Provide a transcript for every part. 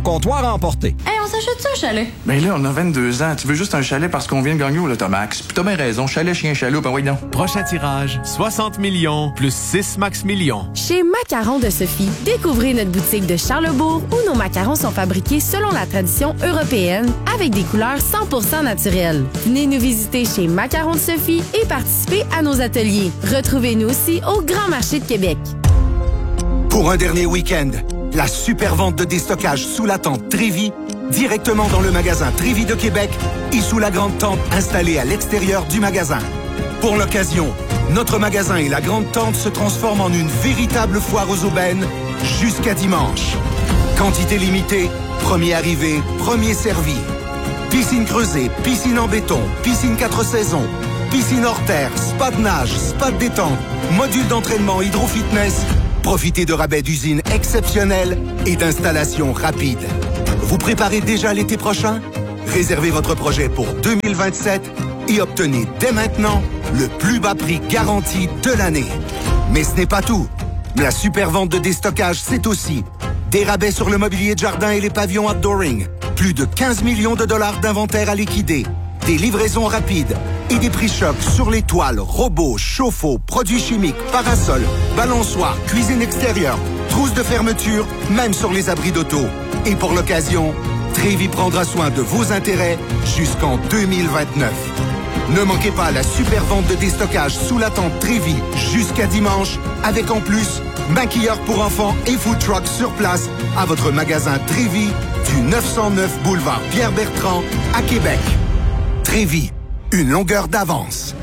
Comptoir à emporter. Hey, on s'achète ça, un chalet? Ben là, on a 22 ans. Tu veux juste un chalet parce qu'on vient de gagner au Lotomax. Puis t'as bien raison. Chalet, chien, chaloupe, ben oui, non. Prochain tirage, 60 millions plus 6 max millions. Chez Macarons de Sophie, découvrez notre boutique de Charlesbourg où nos macarons sont fabriqués selon la tradition européenne avec des couleurs 100% naturelles. Venez nous visiter chez Macarons de Sophie et participez à nos ateliers. Retrouvez-nous aussi au Grand Marché de Québec. Pour un dernier week-end, la super vente de déstockage sous la tente Trévi, directement dans le magasin Trévi de Québec et sous la grande tente installée à l'extérieur du magasin. Pour l'occasion, notre magasin et la grande tente se transforment en une véritable foire aux aubaines jusqu'à dimanche. Quantité limitée, premier arrivé, premier servi. Piscine creusée, piscine en béton, piscine 4 saisons, piscine hors terre, spa de nage, spa de détente, module d'entraînement hydro-fitness. Profitez de rabais d'usine exceptionnels et d'installations rapides. Vous préparez déjà l'été prochain? Réservez votre projet pour 2027 et obtenez dès maintenant le plus bas prix garanti de l'année. Mais ce n'est pas tout. La super vente de déstockage, c'est aussi des rabais sur le mobilier de jardin et les pavillons outdooring, plus de 15 millions de dollars d'inventaire à liquider, des livraisons rapides et des prix chocs sur les toiles, robots, chauffe-eau, produits chimiques, parasols, balançoires, cuisine extérieure, trousses de fermeture, même sur les abris d'auto. Et pour l'occasion, Trévi prendra soin de vos intérêts jusqu'en 2029. Ne manquez pas la super vente de déstockage sous la tente Trévi jusqu'à dimanche, avec en plus maquilleurs pour enfants et food truck sur place à votre magasin Trévi du 909 boulevard Pierre-Bertrand à Québec. Trévi, une longueur d'avance.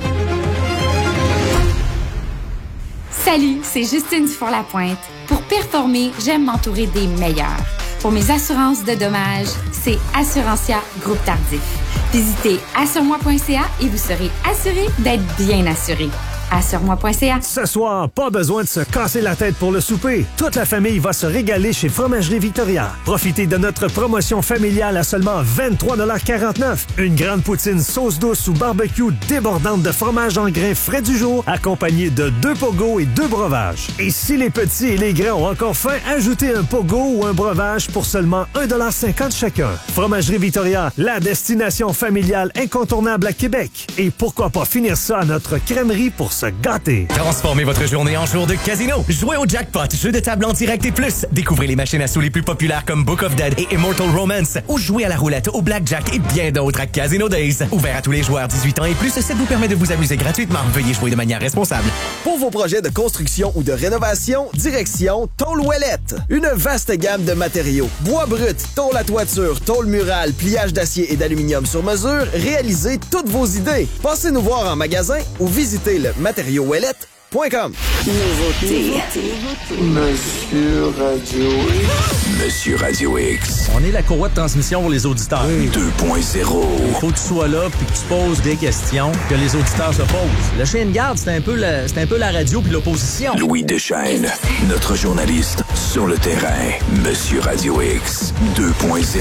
Salut, c'est Justine Dufour-Lapointe. Pour performer, j'aime m'entourer des meilleurs. Pour mes assurances de dommages, c'est Assurantia Groupe Tardif. Visitez assure-moi.ca et vous serez assuré d'être bien assuré. Assure-moi.ca. Ce soir, pas besoin de se casser la tête pour le souper. Toute la famille va se régaler chez Fromagerie Victoria. Profitez de notre promotion familiale à seulement 23,49 $. Une grande poutine sauce douce ou barbecue débordante de fromage en grains frais du jour, accompagnée de 2 pogos et 2 breuvages. Et si les petits et les grands ont encore faim, ajoutez un pogo ou un breuvage pour seulement 1,50 $ chacun. Fromagerie Victoria, la destination familiale incontournable à Québec. Et pourquoi pas finir ça à notre crèmerie pour se gâter. Transformez votre journée en jour de casino. Jouez au jackpot, jeu de table en direct et plus. Découvrez les machines à sous les plus populaires comme Book of Dead et Immortal Romance. Ou jouez à la roulette, au blackjack et bien d'autres à Casino Days. Ouvert à tous les joueurs 18 ans et plus, ça vous permet de vous amuser gratuitement. Veuillez jouer de manière responsable. Pour vos projets de construction ou de rénovation, direction Tôle Ouellette. Une vaste gamme de matériaux. Bois brut, tôle à toiture, tôle murale, pliage d'acier et d'aluminium sur mesure. Réalisez toutes vos idées. Passez nous voir en magasin ou visitez le matériauxouellette.com. Nouveauté. Monsieur Radio X. Monsieur Radio X. On est la courroie de transmission pour les auditeurs. Oui. 2.0. Il faut que tu sois là puis que tu poses des questions que les auditeurs se posent. Le chien de garde, c'est un peu la radio puis l'opposition. Louis Deschênes, notre journaliste sur le terrain. Monsieur Radio X 2.0.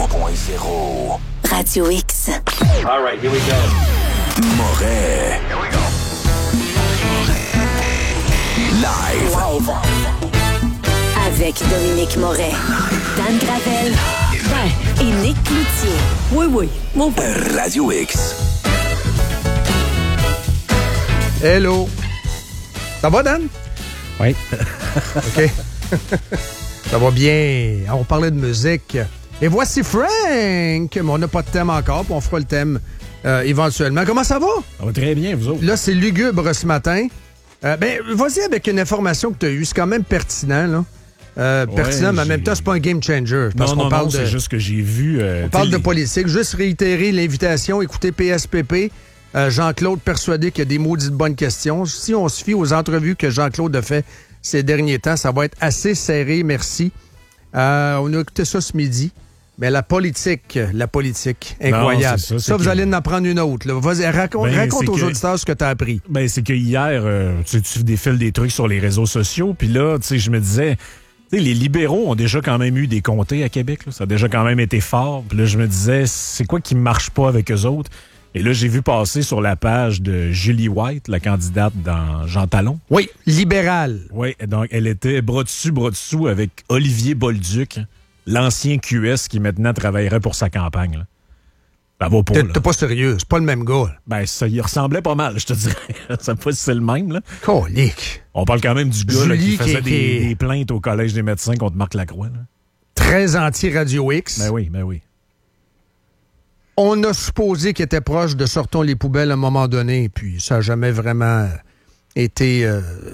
Radio X. All right, here we go. Moret. Here we go. Live. Avec Dominique Moret, Dan Gravel et Nick Cloutier. Oui, mon père. Radio X. Hello. Ça va, Dan? Oui. OK. Ça va bien. On parlait de musique. Et voici Frank. Mais on n'a pas de thème encore, puis on fera le thème éventuellement. Comment ça va? Ça va très bien, vous autres. Là, c'est lugubre ce matin. Vas-y avec une information que tu as eue. C'est quand même pertinent, là. Pertinent, mais en même temps, c'est pas un game changer. Parce qu'on parle c'est juste que j'ai vu... on parle de politique. Juste réitérer l'invitation. Écoutez PSPP. Jean-Claude persuadé qu'il y a des maudites bonnes questions. Si on se fie aux entrevues que Jean-Claude a fait ces derniers temps, ça va être assez serré, merci. On a écouté ça ce midi. Mais la politique, incroyable. Non, ça vous allez en apprendre une autre. Là. Vas-y, raconte aux auditeurs ce que tu as appris. Ben, c'est que hier, tu défiles des trucs sur les réseaux sociaux, puis là, tu sais, je me disais, tu sais, les libéraux ont déjà quand même eu des comtés à Québec. Là. Ça a déjà quand même été fort. Puis là, je me disais, c'est quoi qui marche pas avec eux autres? Et là, j'ai vu passer sur la page de Julie White, la candidate dans Jean Talon. Oui, libérale. Oui, donc elle était bras dessus avec Olivier Bolduc. l'ancien QS qui maintenant travaillerait pour sa campagne. Là. Ça va pas, là. T'es pas sérieux, c'est pas le même gars. Là. Ben, ça y ressemblait pas mal, je te dirais. Ça pas si c'est le même, là. Colique. On parle quand même du gars là, qui faisait qui des plaintes au Collège des médecins contre Marc Lacroix. Là. Très anti-Radio X. Ben oui. On a supposé qu'il était proche de sortons les poubelles à un moment donné, puis ça n'a jamais vraiment été,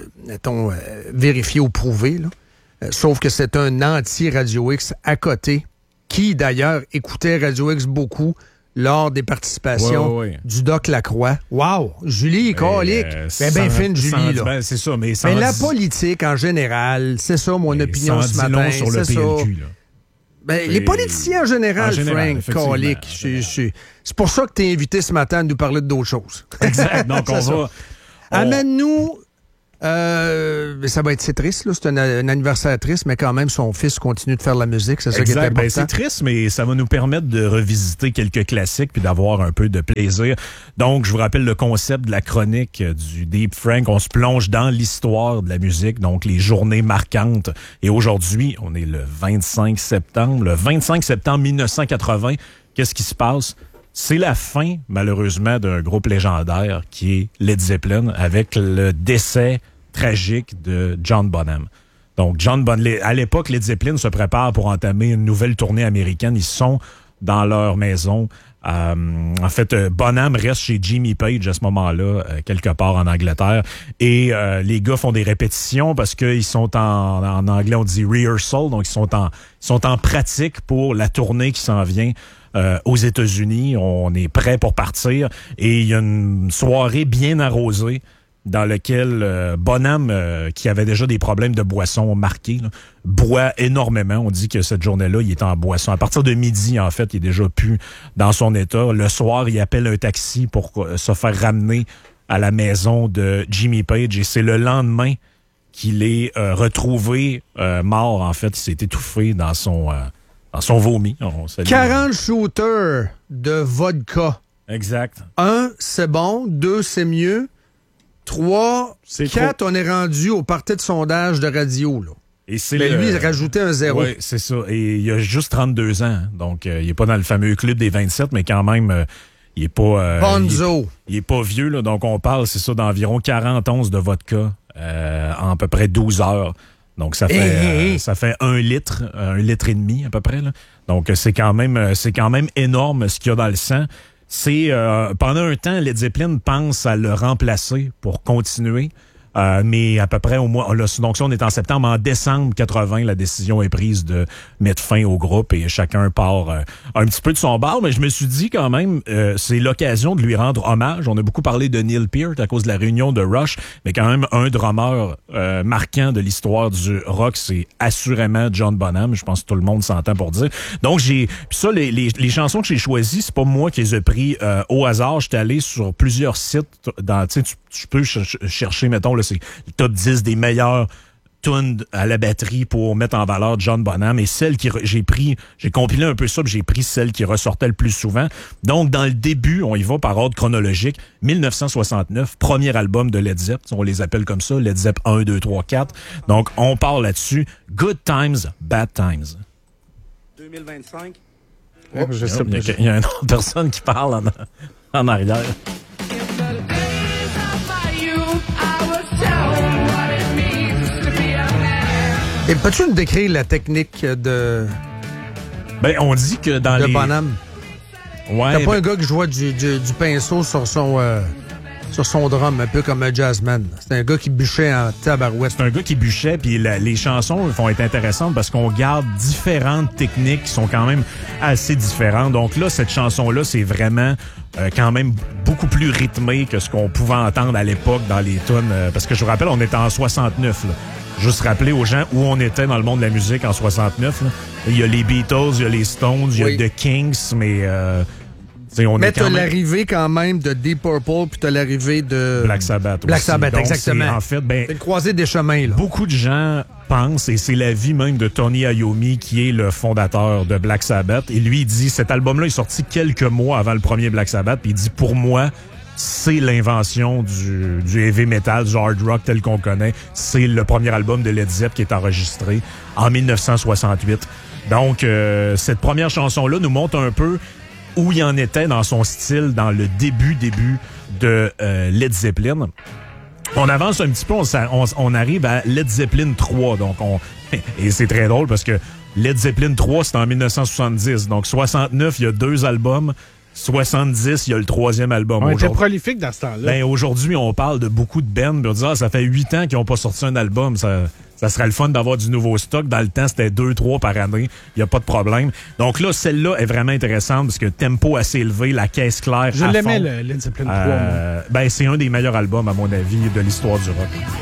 vérifié ou prouvé. Là. Sauf que c'est un anti-Radio X à côté, qui d'ailleurs écoutait Radio X beaucoup lors des participations du Doc Lacroix. Wow! Julie, colique! Bien fine, Julie, là. Ben, c'est ça, mais la politique, en général, c'est ça mon opinion ce matin. Sur le PLQ, là. Ben, les politiciens en général, Frank, colique. C'est pour ça que tu es invité ce matin à nous parler d'autres choses. Exact. Donc, on va... Amène-nous... ça va être c'est triste, là. C'est un anniversaire triste, mais quand même, son fils continue de faire de la musique. C'est ça qui est important. Ben, c'est triste, mais ça va nous permettre de revisiter quelques classiques puis d'avoir un peu de plaisir. Donc, je vous rappelle le concept de la chronique du Deep Frank. On se plonge dans l'histoire de la musique, donc les journées marquantes. Et aujourd'hui, on est le 25 septembre. Le 25 septembre 1980, qu'est-ce qui se passe? C'est la fin, malheureusement, d'un groupe légendaire qui est Led Zeppelin, avec le décès tragique de John Bonham. Donc, à l'époque, Led Zeppelin se prépare pour entamer une nouvelle tournée américaine. Ils sont dans leur maison. En fait, Bonham reste chez Jimmy Page à ce moment-là, quelque part en Angleterre. Et les gars font des répétitions parce qu'ils sont en anglais, on dit rehearsal. Donc, ils sont en pratique pour la tournée qui s'en vient. Aux États-Unis, on est prêt pour partir et il y a une soirée bien arrosée dans laquelle Bonham, qui avait déjà des problèmes de boisson marqués, là, boit énormément. On dit que cette journée-là, il est en boisson. À partir de midi, en fait, il est déjà plus dans son état. Le soir, il appelle un taxi pour se faire ramener à la maison de Jimmy Page et c'est le lendemain qu'il est retrouvé mort, en fait. Il s'est étouffé dans son vomi. 40 shooters de vodka. Exact. 1, c'est bon. 2, c'est mieux. 3, 4, on est rendu au party de sondage de radio. Là. Et c'est lui, il rajoutait un 0. Oui, c'est ça. Et il a juste 32 ans. Donc, il n'est pas dans le fameux club des 27, mais quand même, il n'est pas... Bonzo. Il n'est pas vieux. Là, donc, on parle, c'est ça, d'environ 40 onces de vodka en à peu près 12 heures. Donc, ça fait 1 litre et demi à peu près. Là. Donc, c'est quand même énorme ce qu'il y a dans le sang. C'est pendant un temps, Led Zeppelin pense à le remplacer pour continuer. Mais à peu près au mois... donc ça, on est en septembre. En décembre 80, la décision est prise de mettre fin au groupe et chacun part un petit peu de son bar. Mais je me suis dit quand même, c'est l'occasion de lui rendre hommage. On a beaucoup parlé de Neil Peart à cause de la réunion de Rush, mais quand même un drummer marquant de l'histoire du rock, c'est assurément John Bonham. Je pense que tout le monde s'entend pour dire. Donc, les chansons que j'ai choisies, c'est pas moi qui les ai pris au hasard. J'étais allé sur plusieurs sites. Tu peux chercher, mettons, là, c'est le top 10 des meilleures tunes à la batterie pour mettre en valeur John Bonham. Et celle j'ai compilé un peu ça, puis j'ai pris celle qui ressortait le plus souvent. Donc, dans le début, on y va par ordre chronologique. 1969, premier album de Led Zepp. On les appelle comme ça, Led Zepp 1, 2, 3, 4. Donc, on part là-dessus. Good Times, Bad Times. 2025. Il y a une autre personne qui parle en arrière. Et peux-tu nous décrire la technique de... Ben, on dit que dans de les... Bonham. Ouais. T'as pas un gars qui joue du pinceau sur son drum, un peu comme un jazzman. C'est un gars qui bûchait en tabarouette. C'est un gars qui bûchait, puis les chansons vont être intéressantes parce qu'on garde différentes techniques qui sont quand même assez différentes. Donc là, cette chanson-là, c'est vraiment quand même beaucoup plus rythmé que ce qu'on pouvait entendre à l'époque dans les tunes. Parce que je vous rappelle, on était en 69, là. Juste rappeler aux gens où on était dans le monde de la musique en 69. Là. Il y a les Beatles, il y a les Stones, il y a The Kinks, mais... mais t'as l'arrivée quand même de Deep Purple, puis t'as l'arrivée de... Black Sabbath. Black Sabbath, exactement. En fait, c'est une croisée des chemins. Là. Beaucoup de gens pensent, et c'est l'avis même de Tony Iommi, qui est le fondateur de Black Sabbath, et lui, il dit, cet album-là est sorti quelques mois avant le premier Black Sabbath, puis il dit, pour moi... c'est l'invention du heavy metal, du hard rock tel qu'on connaît. C'est le premier album de Led Zepp qui est enregistré en 1968. Donc, cette première chanson-là nous montre un peu où il en était dans son style dans le début de Led Zeppelin. On avance un petit peu, on arrive à Led Zeppelin 3. Donc et c'est très drôle parce que Led Zeppelin 3, c'est en 1970. Donc 69, il y a 2 albums. 70, il y a le 3e album. On était prolifique dans ce temps-là. Ben, aujourd'hui, on parle de beaucoup de bands. On dit, ça fait 8 ans qu'ils n'ont pas sorti un album. Ça serait le fun d'avoir du nouveau stock. Dans le temps, c'était 2-3 par année. Il n'y a pas de problème. Donc là, celle-là est vraiment intéressante parce que tempo assez élevé, la caisse claire. Je l'aimais, le Led Zeppelin 3. Ben, c'est un des meilleurs albums, à mon avis, de l'histoire du rock.